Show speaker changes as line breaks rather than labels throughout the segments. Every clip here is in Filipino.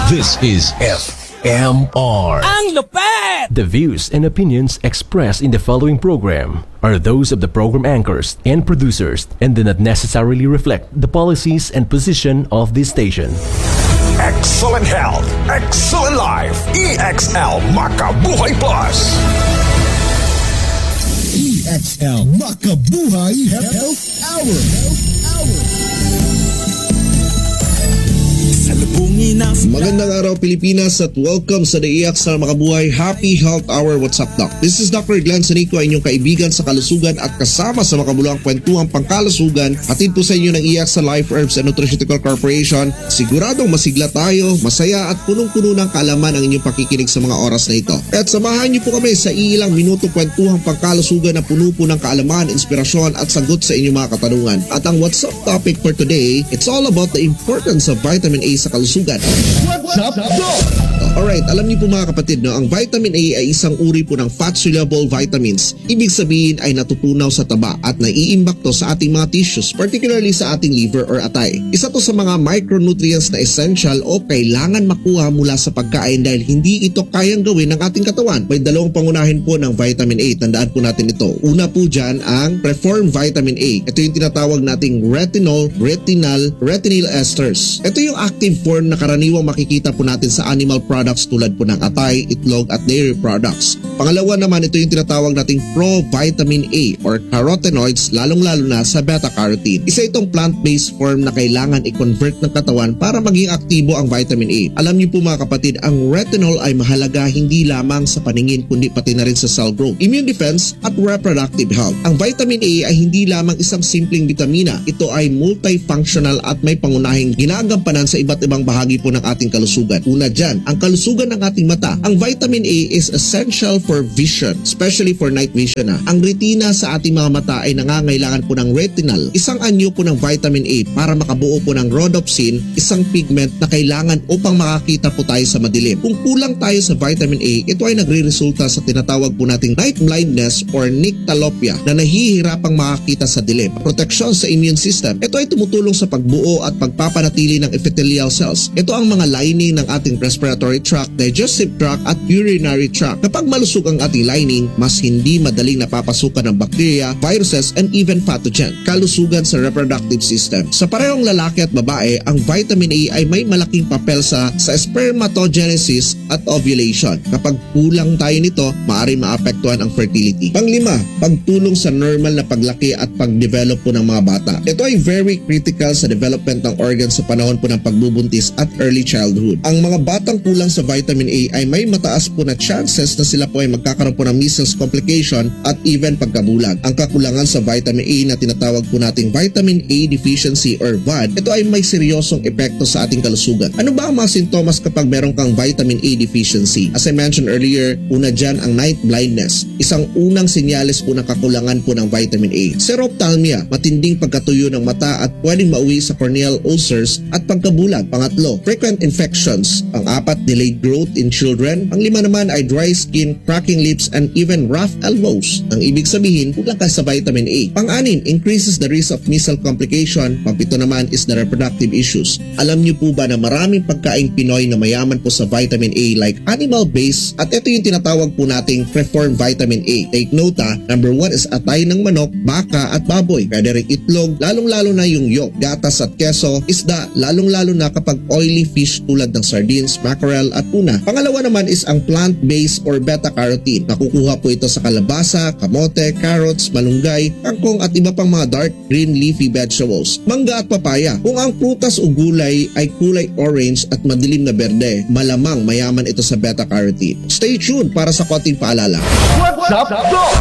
This is FMR.
Ang lupet!
The views and opinions expressed in the following program are those of the program anchors and producers and do not necessarily reflect the policies and position of this station.
Excellent health, excellent life. EXL Makabuhay Plus.
EXL Makabuhay Health Hour.
Magandang araw Pilipinas at welcome sa The EXL Makabuhay Happy Health Hour. What's up, Doc? This is Dr. Glenn Sanico, inyong kaibigan sa kalusugan at kasama sa makabuluhang kwentuhang pangkalusugan. Hatid po sa inyo ng EXL Life Herbs and Nutraceutical Corporation. Siguradong masigla tayo, masaya at punong-puno ng kaalaman ang inyong pakikinig sa mga oras na ito. At samahan niyo po kami sa ilang minuto kwentuhang pangkalusugan na puno po ng kaalaman, inspirasyon at sagot sa inyong mga katanungan. At ang what's up topic for today, it's all about the importance of vitamin A sa kalusugan.
What's up, Doc?
Alright, alam niyo po mga kapatid, no, ang vitamin A ay isang uri po ng fat-soluble vitamins. Ibig sabihin ay natutunaw sa taba at naiimbak to sa ating mga tissues, particularly sa ating liver or atay. Isa to sa mga micronutrients na essential o kailangan makuha mula sa pagkain dahil hindi ito kayang gawin ng ating katawan. May dalawang pangunahin po ng vitamin A, tandaan po natin ito. Una po dyan ang preformed vitamin A. Ito yung tinatawag nating retinol, retinyl esters. Ito yung active form na karaniwang makikita po natin sa animal products tulad po ng atay, itlog at dairy products. Pangalawa naman, ito yung tinatawag nating pro-vitamin A or carotenoids, lalong-lalo na sa beta-carotene. Isa itong plant-based form na kailangan i-convert ng katawan para maging aktibo ang vitamin A. Alam niyo po mga kapatid, ang retinol ay mahalaga hindi lamang sa paningin kundi pati na rin sa cell growth, immune defense at reproductive health. Ang vitamin A ay hindi lamang isang simpleng bitamina. Ito ay multifunctional at may pangunahing ginagampanan sa iba't ibang bahagi po ng ating kalusugan. Una dyan, ang kalusugan ng ating mata. Ang vitamin A is essential for vision, especially for night vision. Ang retina sa ating mga mata ay nangangailangan po ng retinal, isang anyo po ng vitamin A para makabuo po ng rhodopsin, isang pigment na kailangan upang makakita po tayo sa madilim. Kung kulang tayo sa vitamin A, ito ay nagre-resulta sa tinatawag po nating night blindness or nyctalopia na nahihirapang makakita sa dilim. Proteksyon sa immune system. Ito ay tumutulong sa pagbuo at pagpapanatili ng epithelial cells. Ito ang mga lining ng ating respiratory tract, digestive tract at urinary tract. Kapag malusog ang ating lining, mas hindi madaling napapasukan ng bacteria, viruses, and even pathogen. Kalusugan sa reproductive system. Sa parehong lalaki at babae, ang vitamin A ay may malaking papel sa spermatogenesis at ovulation. Kapag kulang tayo nito, maaari maapektuhan ang fertility. Panglima, pagtulong sa normal na paglaki at pagdevelop po ng mga bata. Ito ay very critical sa development ng organs sa panahon po ng pagbubuntis at early childhood. Ang mga batang kulang sa vitamin A ay may mataas po na chances na sila po ay magkakaroon po ng measles complication at even pagkabulag. Ang kakulangan sa vitamin A na tinatawag po nating vitamin A deficiency or VAD, ito ay may seryosong epekto sa ating kalusugan. Ano ba ang mga sintomas kapag meron kang vitamin A deficiency? As I mentioned earlier, una dyan ang night blindness, isang unang senyales po ng kakulangan po ng vitamin A. Xerophthalmia, matinding pagkatuyo ng mata at pwedeng mauwi sa corneal ulcers at pagkabulag. Pangatlo, frequent infections. Pang-apat, delayed growth in children. Pang-lima naman ay dry skin, cracking lips, and even rough elbows. Ang ibig sabihin, kulang ka sa vitamin A. Pang-anim, increases the risk of measles complication. Pang-pito naman is the reproductive issues. Alam niyo po ba na maraming pagkaing Pinoy na mayaman po sa vitamin A like animal-based at ito yung tinatawag po nating preformed vitamin A. Take note number 1 is atay ng manok, baka at baboy. Pwede rin itlog, lalong-lalo na yung yolk, gatas at keso, isda, lalong-lalo na kapag oily fish tulad ng sardines, mackerel at tuna. Pangalawa naman is ang plant-based or beta-carotene. Nakukuha po ito sa kalabasa, kamote, carrots, malunggay, kangkong at iba pang mga dark green leafy vegetables. Mangga at papaya. Kung ang prutas o gulay ay kulay orange at madilim na berde, malamang mayaman ito sa beta-carotene. Stay tuned para sa konting paalala.
What's up, Doc?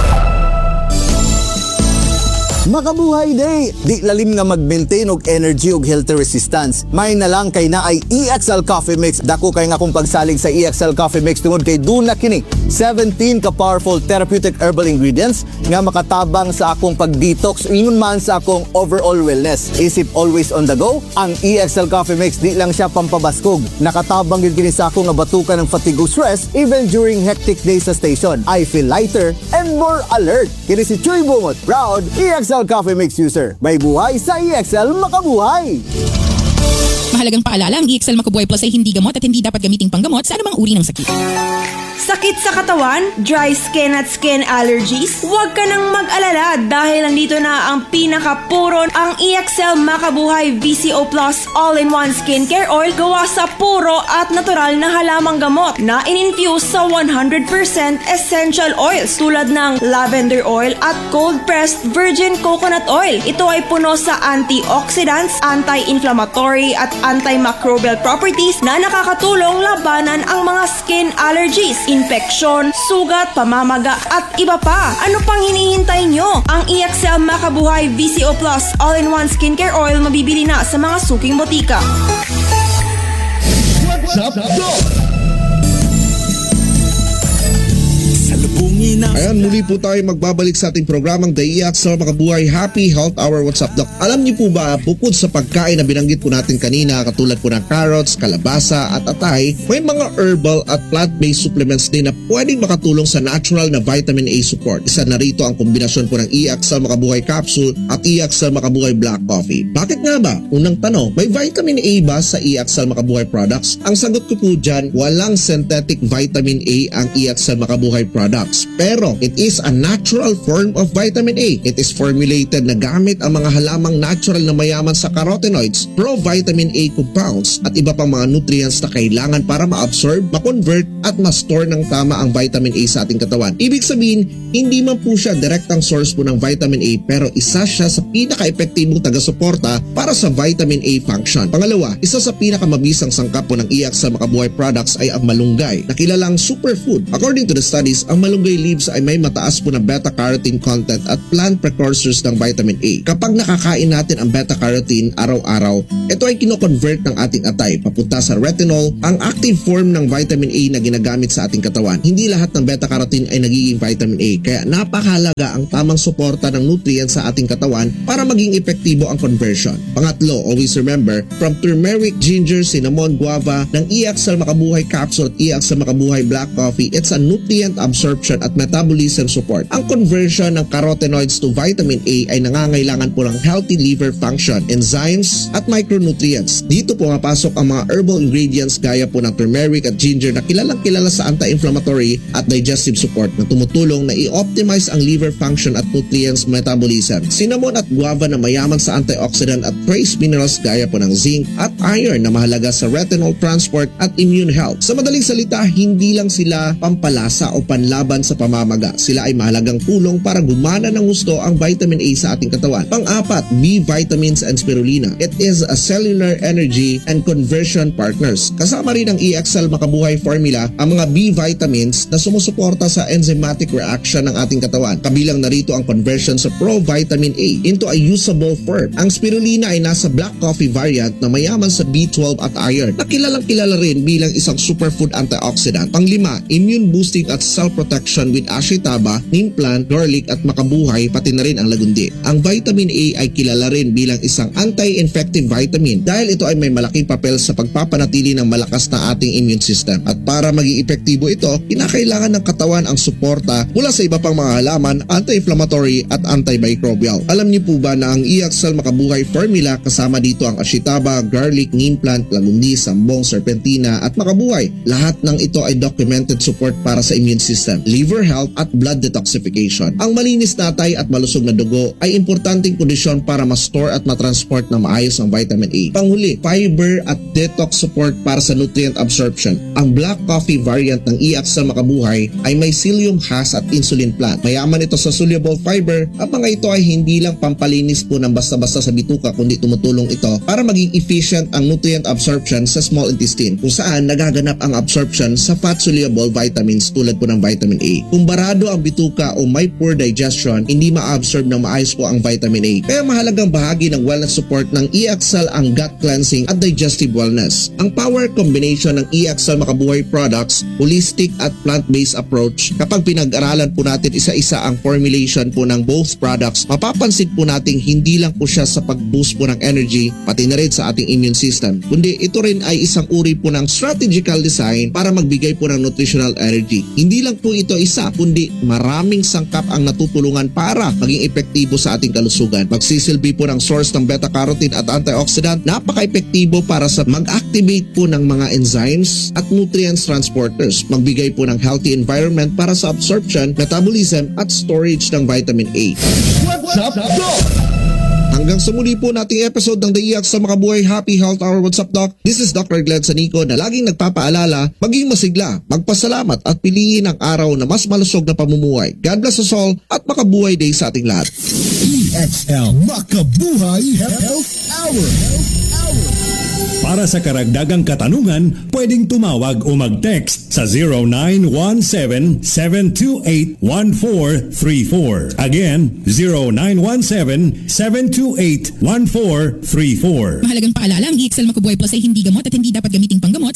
Makabuhay day! Di lalim nga mag-maintain og energy og healthy resistance. May na lang kay na ay EXL Coffee Mix. Dako kay nga kung pagsalig sa EXL Coffee Mix tungod kay duna kini 17 ka powerful therapeutic herbal ingredients nga makatabang sa akong pag-detox ingon man sa akong overall wellness. Isip always on the go, ang EXL Coffee Mix di lang siya pampabaskog. Nakatabang gyud kini sa ako nga batukan ng fatigue o stress even during hectic days sa station. I feel lighter and more alert. Kini si Chuy Bumot, proud EXL Coffee Mix user. May buhay sa EXL, makabuhay!
Mahalagang paalala, ang EXL Makabuhay Plus ay hindi gamot at hindi dapat gamiting panggamot sa anumang uri ng sakit.
Sakit sa katawan, dry skin at skin allergies? Huwag ka nang mag-alala dahil nandito na ang pinakapuron, ang EXL Makabuhay VCO Plus All-in-One Skincare Oil gawa sa puro at natural na halamang gamot na in-infuse sa 100% essential oils tulad ng lavender oil at cold-pressed virgin coconut oil. Ito ay puno sa antioxidants, anti-inflammatory at antimicrobial properties na nakakatulong labanan ang mga skin allergies, infeksyon, sugat, pamamaga at iba pa. Ano pang hinihintay nyo? Ang EXL Makabuhay VCO Plus All-in-One Skincare Oil mabibili na sa mga suking botika.
What's up, Doc?
Ayan, muli po tayo magbabalik sa ating programang The EXL Makabuhay Happy Health Hour. What's up, Doc? Alam niyo po ba, bukod sa pagkain na binanggit po natin kanina, katulad po ng carrots, kalabasa at atay, may mga herbal at plant-based supplements din na pwedeng makatulong sa natural na vitamin A support. Isa na rito ang kombinasyon po ng EXL Makabuhay Capsule at EXL Makabuhay Black Coffee. Bakit nga ba? Unang tanong, may vitamin A ba sa EXL Makabuhay products? Ang sagot ko po dyan, walang synthetic vitamin A ang EXL Makabuhay products. Pero it is a natural form of vitamin A. It is formulated na gamit ang mga halamang natural na mayaman sa carotenoids, pro-vitamin A compounds at iba pang mga nutrients na kailangan para ma-absorb, ma-convert at ma-store ng tama ang vitamin A sa ating katawan. Ibig sabihin, hindi man po siya direktang source po ng vitamin A pero isa siya sa pinaka-epektibong taga-suporta para sa vitamin A function. Pangalawa, isa sa pinakamabisang sangkap po ng EXL Makabuhay products ay ang malunggay na kilalang superfood. According to the studies, ang malunggay leaves ay may mataas po na beta-carotene content at plant precursors ng vitamin A. Kapag nakakain natin ang beta-carotene araw-araw, ito ay kino-convert ng ating atay papunta sa retinol, ang active form ng vitamin A na ginagamit sa ating katawan. Hindi lahat ng beta-carotene ay nagiging vitamin A, kaya napakahalaga ang tamang suporta ng nutrients sa ating katawan para maging epektibo ang conversion. Pangatlo, always remember, from turmeric, ginger, cinnamon, guava, ng EXL Makabuhay Capsule at EXL Makabuhay Black Coffee, it's a nutrient absorption at metabolism support. Ang conversion ng carotenoids to vitamin A ay nangangailangan po ng healthy liver function, enzymes at micronutrients. Dito pumapasok ang mga herbal ingredients gaya po ng turmeric at ginger na kilalang kilala sa anti-inflammatory at digestive support na tumutulong na i-optimize ang liver function at nutrients metabolism. Cinnamon at guava na mayaman sa antioxidant at trace minerals gaya po ng zinc at iron na mahalaga sa retinol transport at immune health. Sa madaling salita, hindi lang sila pampalasa o panlaban sa pamamaga. Sila ay mahalagang tulong para gumana ng gusto ang vitamin A sa ating katawan. Pang-apat, B vitamins and spirulina. It is a cellular energy and conversion partners. Kasama rin ang EXL Makabuhay formula ang mga B vitamins na sumusuporta sa enzymatic reaction ng ating katawan. Kabilang na rito ang conversion sa pro-vitamin A into a usable form. Ang spirulina ay nasa black coffee variant na mayaman sa B12 at iron na kilalang kilala rin bilang isang superfood antioxidant. Panglima, immune boosting at cell protection with ashitaba, neem plant, garlic at makabuhay pati na rin ang lagundi. Ang vitamin A ay kilala rin bilang isang anti-infective vitamin dahil ito ay may malaking papel sa pagpapanatili ng malakas na ating immune system. At para maging epektibo ito, kinakailangan ng katawan ang suporta mula sa iba pang mga halaman, anti-inflammatory at antimicrobial. Alam niyo po ba na ang EXL Makabuhay formula kasama dito ang ashitaba, garlic, neem plant, lagundi, sambong, serpentina at makabuhay. Lahat ng ito ay documented support para sa immune system, liver health at blood detoxification. Ang malinis na atay at malusog na dugo ay importanteng kondisyon para ma-store at ma-transport na maayos ang vitamin A. Panghuli, fiber at detox support para sa nutrient absorption. Ang black coffee variant ng EXL Makabuhay ay may psyllium husk at insulin plant. Mayaman ito sa soluble fiber at mga ito ay hindi lang pampalinis po ng basta-basta sa bituka kundi tumutulong ito para maging efficient ang nutrient absorption sa small intestine kung saan nagaganap ang absorption sa fat-soluble vitamins tulad po ng vitamin A. Kung barado ang bituka o may poor digestion, hindi ma-absorb ng maayos po ang vitamin A. Kaya mahalagang bahagi ng wellness support ng EXL ang gut cleansing at digestive wellness. Ang power combination ng EXL Makabuhay products, holistic at plant-based approach, kapag pinag-aralan po natin isa-isa ang formulation po ng both products, mapapansin po natin hindi lang po siya sa pag-boost po ng energy, pati na rin sa ating immune system, kundi ito rin ay isang uri po ng strategical design para magbigay po ng nutritional energy. Hindi lang po ito isa, kundi kundi maraming sangkap ang natutulungan para maging epektibo sa ating kalusugan. Magsisilbi po ng source ng beta-carotene at antioxidant, napaka-epektibo para sa mag-activate po ng mga enzymes at nutrients transporters. Magbigay po ng healthy environment para sa absorption, metabolism at storage ng vitamin A.
What's up, Doc?
Hanggang sa muli po nating episode ng The EXL Makabuhay Happy Health Hour. What's up, Doc? This is Dr. Glenn Sanico na laging nagpapaalala, maging masigla, magpasalamat at piliin ang araw na mas malusog na pamumuhay. God bless us all at makabuhay day sa ating lahat.
EXL Makabuhay Health Hour.
Para sa karagdagang katanungan, pwedeng tumawag o mag-text sa 0917-728-1434. Again, 0917-728-1434.
Mahalagang paalala, ang EXL Makabuhay Plus ay hindi gamot at hindi dapat gamiting panggamot